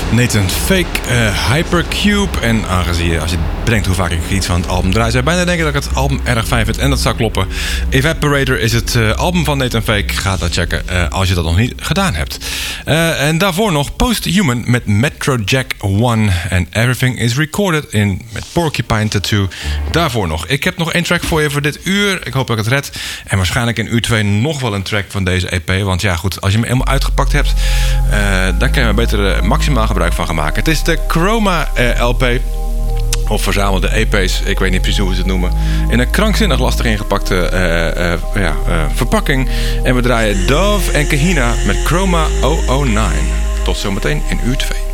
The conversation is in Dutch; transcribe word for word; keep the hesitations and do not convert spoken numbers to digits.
Nathan Fake, uh, Hypercube. En aangezien je, als je bedenkt hoe vaak ik iets van het album draai, zou je bijna denken dat ik het album erg fijn vind. En dat zou kloppen. Evaporator is het uh, album van Nathan Fake. Ga dat checken uh, als je dat nog niet gedaan hebt. Uh, en daarvoor nog Posthuman met Metro Jack one. En Everything is Recorded in met Porcupine Tattoo. Daarvoor nog. Ik heb nog één track voor je voor dit uur. Ik hoop dat ik het red. En waarschijnlijk in uur twee nog wel een track van deze E P. Want ja goed, als je hem helemaal uitgepakt hebt, uh, dan kan je er beter uh, maximaal gebruik van gaan maken. Het is de Chroma uh, L P. Of verzamelde E P's, ik weet niet precies hoe ze het noemen. In een krankzinnig lastig ingepakte uh, uh, ja, uh, verpakking. En we draaien Dove en Kahina met Chroma negen. Tot zometeen in uur twee.